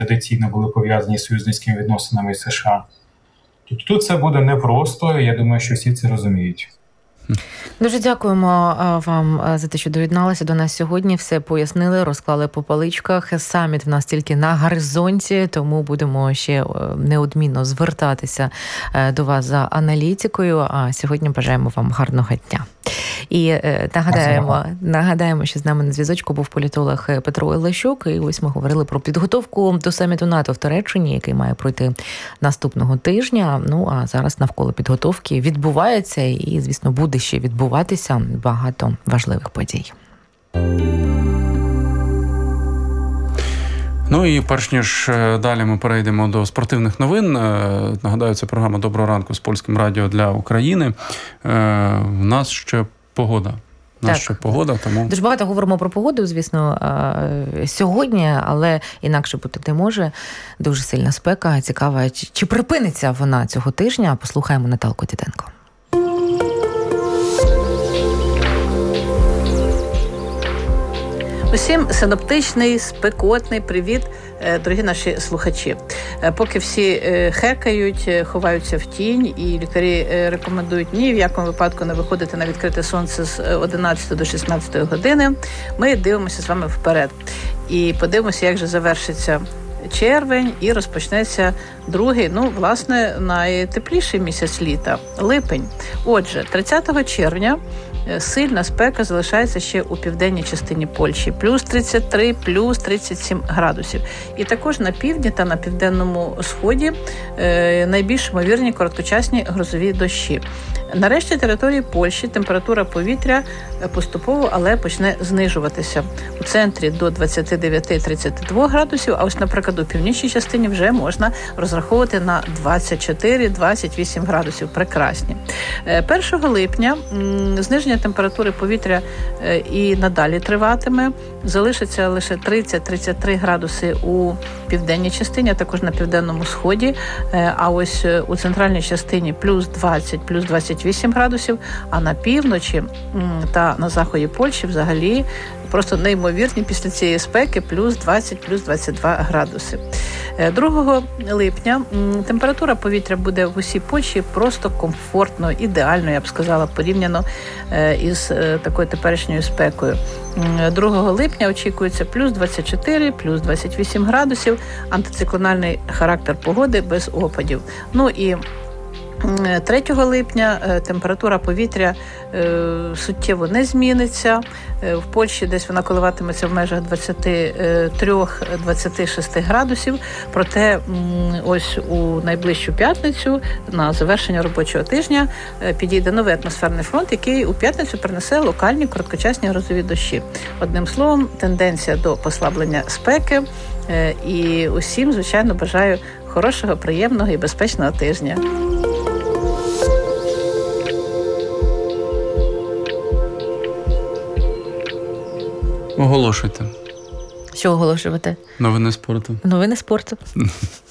традиційно були пов'язані з союзницькими відносинами з США. Тобто тут це буде непросто, і я думаю, що всі це розуміють. Дуже дякуємо вам за те, що доєдналися до нас сьогодні. Все пояснили, розклали по поличках. Саміт в нас тільки на горизонті, тому будемо ще неодмінно звертатися до вас за аналітикою. А сьогодні бажаємо вам гарного дня. І нагадаємо, що з нами на зв'язочку був політолог Петро Олещук. І ось ми говорили про підготовку до саміту НАТО в Туреччині, який має пройти наступного тижня. Ну, а зараз навколо підготовки відбувається і, звісно, буде ще відбуватися багато важливих подій. Ну і перш ніж далі ми перейдемо до спортивних новин, нагадаю, це програма «Доброго ранку» з Польським радіо для України. У нас ще погода. Тому... Дуже багато говоримо про погоду, звісно, сьогодні, але інакше бути не може. Дуже сильна спека. Цікаво, чи припиниться вона цього тижня? Послухаємо Наталку Діденко. Усім синоптичний, спекотний привіт, дорогі наші слухачі. Поки всі хекають, ховаються в тінь, і лікарі рекомендують ні в якому випадку не виходити на відкрите сонце з 11 до 16 години, ми дивимося з вами вперед. І подивимося, як же завершиться червень і розпочнеться другий, власне, найтепліший місяць літа – липень. Отже, 30 червня сильна спека залишається ще у південній частині Польщі. Плюс 33, плюс 37 градусів. І також на півдні та на південному сході найбільш ймовірні короткочасні грозові дощі. Нарешті території Польщі температура повітря поступово, але почне знижуватися. У центрі до 29-32 градусів, а ось, наприклад, у північній частині вже можна розраховувати на 24-28 градусів. Прекрасні. 1 липня зниження температури повітря і надалі триватиме. Залишиться лише 30-33 градуси у південній частині, а також на південному сході. А ось у центральній частині плюс 20, плюс 28 градусів, а на півночі та на заході Польщі взагалі просто неймовірні після цієї спеки плюс 20, плюс 22 градуси. 2 липня температура повітря буде в усій Польщі просто комфортно, ідеально, я б сказала, порівняно із такою теперішньою спекою. 2 липня очікується плюс 24, плюс 28 градусів, антициклональний характер погоди без опадів. Ну і 3 липня температура повітря суттєво не зміниться. В Польщі десь вона коливатиметься в межах 23-26 градусів. Проте ось у найближчу п'ятницю на завершення робочого тижня підійде новий атмосферний фронт, який у п'ятницю принесе локальні короткочасні грозові дощі. Одним словом, тенденція до послаблення спеки. І усім, звичайно, бажаю хорошого, приємного і безпечного тижня. Оголошуйте. Що оголошувати? Новини спорту. Новини спорту.